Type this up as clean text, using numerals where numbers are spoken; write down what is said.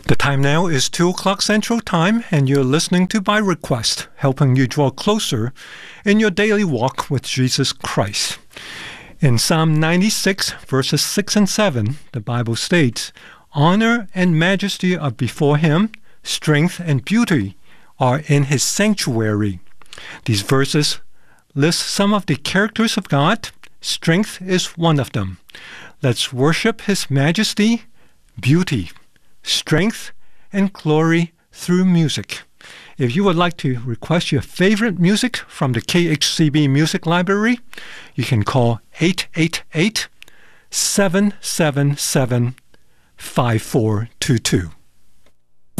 The time now is 2 o'clock Central Time, and you're listening to By Request, helping you draw closer in your daily walk with Jesus Christ. In Psalm 96, verses 6 and 7, the Bible states, "Honor and majesty are before him, strength and beauty are in his sanctuary." These verses list some of the characters of God. Strength is one of them. Let's worship his majesty, beauty, strength, and glory through music. If you would like to request your favorite music from the KHCB Music Library, you can call 888-777-5422.